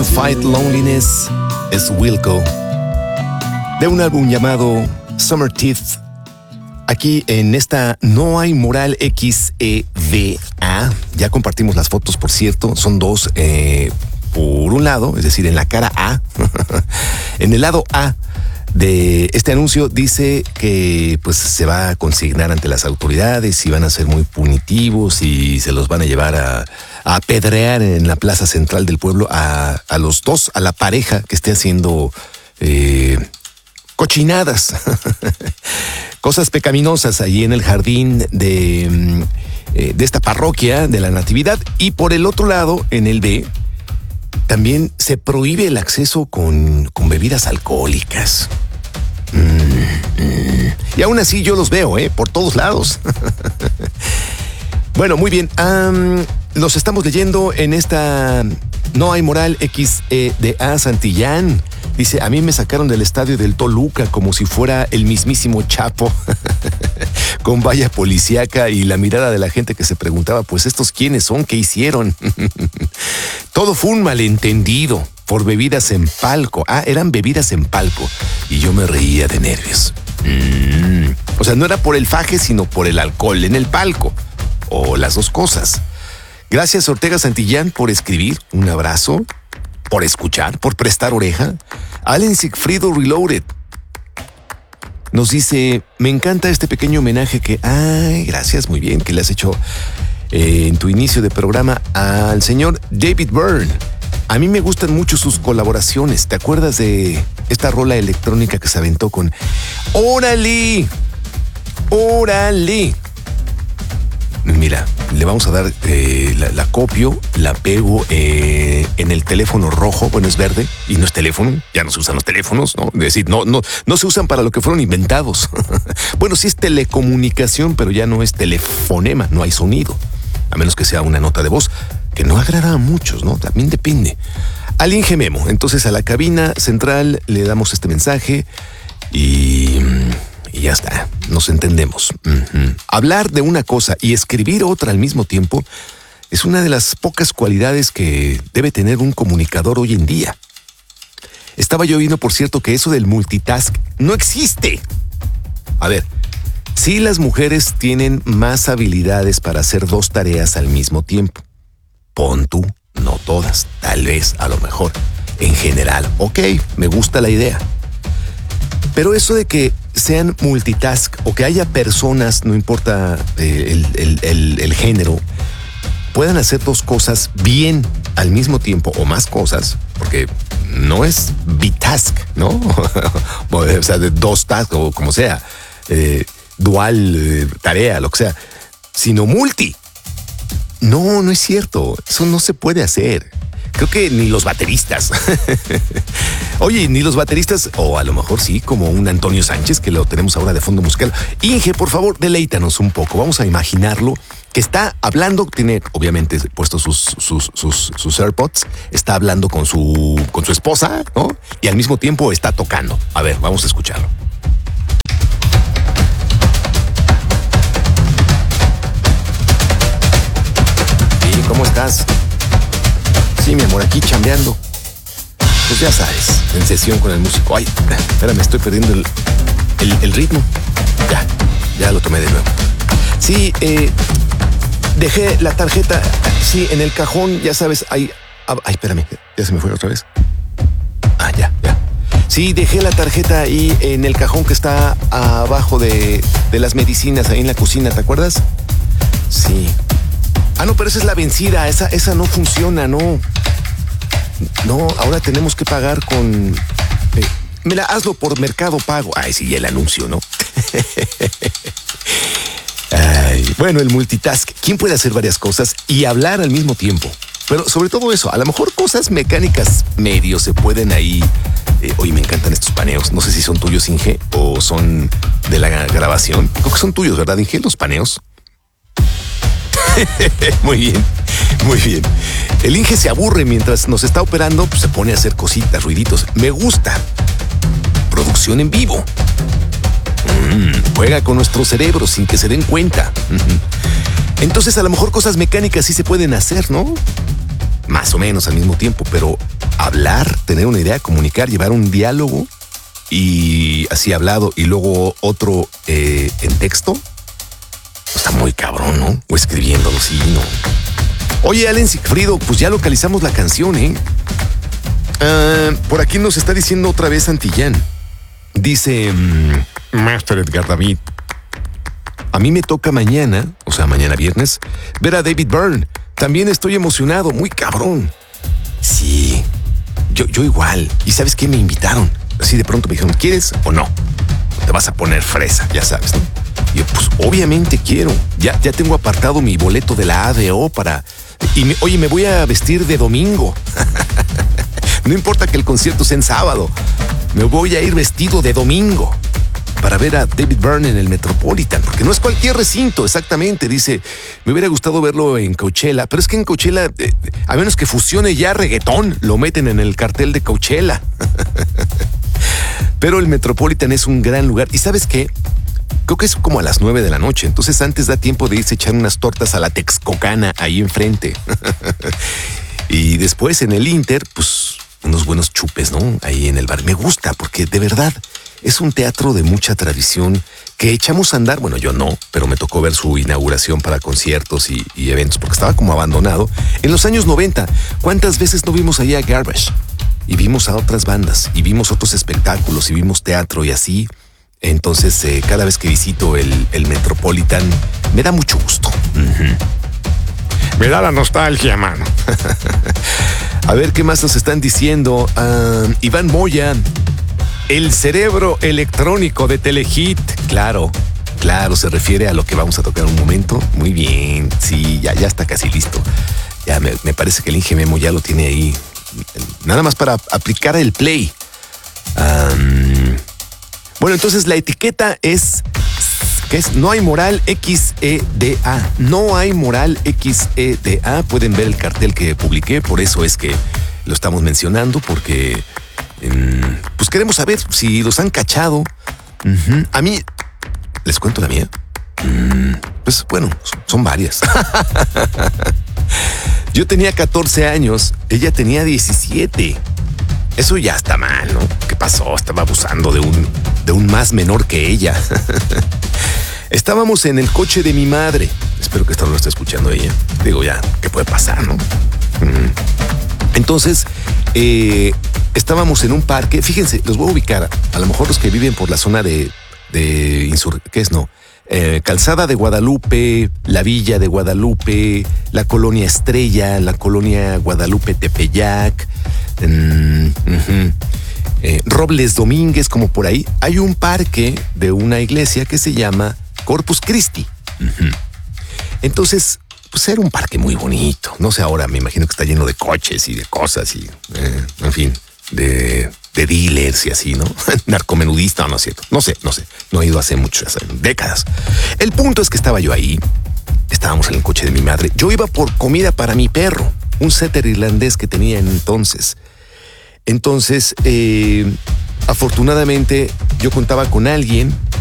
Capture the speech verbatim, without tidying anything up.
to Fight Loneliness es Wilco, de un álbum llamado Summer Teeth. Aquí en esta No Hay Moral X E V A. Ya compartimos las fotos, por cierto. Son dos. Eh, por un lado, es decir, en la cara A. En el lado A de este anuncio dice que pues se va a consignar ante las autoridades y van a ser muy punitivos y se los van a llevar a, a apedrear en la plaza central del pueblo a, a los dos, a la pareja que esté haciendo eh, cochinadas, cosas pecaminosas ahí en el jardín de, eh, de esta parroquia de la Natividad. Y por el otro lado, en el B, también se prohíbe el acceso con, con bebidas alcohólicas. Mm, mm. Y aún así yo los veo, ¿eh? Por todos lados. Bueno, muy bien. Um, los estamos leyendo en esta No Hay Moral X E de A Santillán. Dice, a mí me sacaron del estadio del Toluca como si fuera el mismísimo Chapo. Con valla policíaca y la mirada de la gente que se preguntaba, pues estos quiénes son, qué hicieron. Todo fue un malentendido por bebidas en palco. Ah, eran bebidas en palco. Y yo me reía de nervios. Mm. O sea, no era por el faje, sino por el alcohol en el palco. O las dos cosas. Gracias, Ortega Santillán, por escribir. Un abrazo. Por escuchar, por prestar oreja. Allen Sigfrido Reloaded nos dice, me encanta este pequeño homenaje que, ay, gracias, muy bien, que le has hecho eh, en tu inicio de programa al señor David Byrne. A mí me gustan mucho sus colaboraciones. ¿Te acuerdas de esta rola electrónica que se aventó con ¡Órale! ¡Órale! Mira, le vamos a dar, eh, la, la copio, la pego eh, en el teléfono rojo. Bueno, es verde y no es teléfono. Ya no se usan los teléfonos, ¿no? Es decir, no, no, no se usan para lo que fueron inventados. Bueno, sí es telecomunicación, pero ya no es telefonema, no hay sonido. A menos que sea una nota de voz, que no agrada a muchos, ¿no? También depende. Al Inge Memo, entonces a la cabina central le damos este mensaje y... Y ya está, nos entendemos. Uh-huh. Hablar de una cosa y escribir otra al mismo tiempo es una de las pocas cualidades que debe tener un comunicador hoy en día. Estaba yo viendo, por cierto, que eso del multitask no existe. A ver, sí, las mujeres tienen más habilidades para hacer dos tareas al mismo tiempo. Pon tú, no todas, tal vez, a lo mejor. En general, ok, me gusta la idea. Pero eso de que sean multitask o que haya personas, no importa eh, el, el, el, el género, puedan hacer dos cosas bien al mismo tiempo o más cosas, porque no es bitask, ¿no? O sea, de dos tasks o como sea, eh, dual, eh, tarea, lo que sea, sino multi. No, no es cierto. Eso no se puede hacer. Creo que ni los bateristas. Oye, ni los bateristas, o a lo mejor sí, como un Antonio Sánchez, que lo tenemos ahora de fondo musical. Inge, por favor, deleítanos un poco. Vamos a imaginarlo que está hablando, tiene obviamente puestos sus, sus, sus, sus AirPods, está hablando con su, con su esposa, ¿no? Y al mismo tiempo está tocando. A ver, vamos a escucharlo. ¿Y cómo estás? Sí, mi amor, aquí chambeando. Pues ya sabes, en sesión con el músico. Ay, espérame, estoy perdiendo el, el, el ritmo. Ya, ya lo tomé de nuevo. Sí, eh, dejé la tarjeta, sí, en el cajón, ya sabes, ahí. Ay, espérame, ya se me fue otra vez. Ah, ya, ya. Sí, dejé la tarjeta ahí en el cajón que está abajo de, de las medicinas, ahí en la cocina, ¿te acuerdas? Sí. Ah, no, pero esa es la vencida, esa, esa no funciona, no. No, ahora tenemos que pagar con... Eh, mira, hazlo por Mercado Pago. Ay, sí, el anuncio, ¿no? Ay, bueno, el multitask. ¿Quién puede hacer varias cosas y hablar al mismo tiempo? Pero sobre todo eso, a lo mejor cosas mecánicas medio se pueden ahí... Eh, oye, me encantan estos paneos. No sé si son tuyos, Inge, o son de la grabación. Creo que son tuyos, ¿verdad, Inge? Los paneos. Muy bien, muy bien. El Inge se aburre mientras nos está operando, pues se pone a hacer cositas, ruiditos. Me gusta. Producción en vivo. Mm, juega con nuestro cerebro sin que se den cuenta. Mm-hmm. Entonces a lo mejor cosas mecánicas sí se pueden hacer, ¿no? Más o menos al mismo tiempo, pero hablar, tener una idea, comunicar, llevar un diálogo y así hablado y luego otro eh, en texto. Está muy cabrón, ¿no? O escribiéndolo, sí, ¿no? Oye, Allen Sigfrido, pues ya localizamos la canción, ¿eh? Uh, por aquí nos está diciendo otra vez Santillán. Dice, um, Master Edgar David, a mí me toca mañana, o sea, mañana viernes, ver a David Byrne. También estoy emocionado, muy cabrón. Sí, yo, yo igual. ¿Y sabes qué? Me invitaron. Así de pronto me dijeron, ¿quieres o no? Te vas a poner fresa, ya sabes, ¿no? Y yo, pues obviamente quiero. Ya, ya tengo apartado mi boleto de la A D O para... Y me, oye, me voy a vestir de domingo. No importa que el concierto sea en sábado. Me voy a ir vestido de domingo para ver a David Byrne en el Metropolitan, porque no es cualquier recinto, exactamente. Dice, me hubiera gustado verlo en Coachella, pero es que en Coachella, eh, a menos que fusione ya reggaetón, lo meten en el cartel de Coachella. Pero el Metropolitan es un gran lugar. ¿Y sabes qué? Creo que es como a las nueve de la noche, entonces antes da tiempo de irse a echar unas tortas a la Texcocana ahí enfrente. Y después en el Inter, pues unos buenos chupes, ¿no? Ahí en el bar. Me gusta porque de verdad es un teatro de mucha tradición que echamos a andar. Bueno, yo no, pero me tocó ver su inauguración para conciertos y, y eventos porque estaba como abandonado. En los años noventa, ¿cuántas veces no vimos allá a Garbage? Y vimos a otras bandas y vimos otros espectáculos y vimos teatro y así. Entonces, eh, cada vez que visito el, el Metropolitan, me da mucho gusto. Uh-huh. Me da la nostalgia, mano. A ver qué más nos están diciendo. Uh, Iván Moya, el cerebro electrónico de Telehit. Claro, claro, se refiere a lo que vamos a tocar un momento. Muy bien, sí, ya, ya está casi listo. Ya me, me parece que el Inge Memo ya lo tiene ahí. Nada más para aplicar el play. Um, bueno, entonces la etiqueta es... ¿Qué es? No hay moral X E D A. No hay moral X E D A. Pueden ver el cartel que publiqué, por eso es que lo estamos mencionando, porque eh, pues queremos saber si los han cachado. Uh-huh. A mí, ¿les cuento la mía? Mm, pues bueno, son varias. Yo tenía catorce años, ella tenía diecisiete. Eso ya está mal, ¿no? ¿Qué pasó? Estaba abusando de un, de un más menor que ella. Estábamos en el coche de mi madre. Espero que esto no lo esté escuchando ella. Digo, ya, ¿qué puede pasar, no? Entonces, eh, estábamos en un parque. Fíjense, los voy a ubicar. A lo mejor los que viven por la zona de... de Insur- ¿Qué es? No. Eh, Calzada de Guadalupe, la Villa de Guadalupe, la Colonia Estrella, la Colonia Guadalupe Tepeyac, mm, uh-huh. eh, Robles Domínguez, como por ahí. Hay un parque de una iglesia que se llama Corpus Christi. Uh-huh. Entonces, pues era un parque muy bonito. No sé, ahora me imagino que está lleno de coches y de cosas y, eh, en fin, de... de dealers y así, ¿no? Narcomenudista, no es cierto. No sé, no sé. No he ido hace muchas décadas. El punto es que estaba yo ahí. Estábamos en el coche de mi madre. Yo iba por comida para mi perro, un setter irlandés que tenía entonces. Entonces, eh, afortunadamente, yo contaba con alguien